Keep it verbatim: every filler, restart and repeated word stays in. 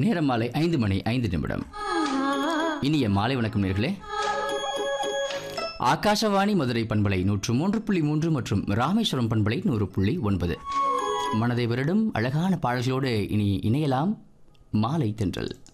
நேரம் மாலை ஐந்து மணி ஐந்து நிமிடம். இனிய மாலை வணக்கம் நேர்களே. ஆகாஷவாணி மதுரை பண்பலை நூற்று மூன்று புள்ளி மூன்று மற்றும் ராமேஸ்வரம் பண்பலை நூறு புள்ளி ஒன்பது. மனதை வருடம் அழகான பாடல்களோடு இனி இணையலாம். மாலை தென்றல்.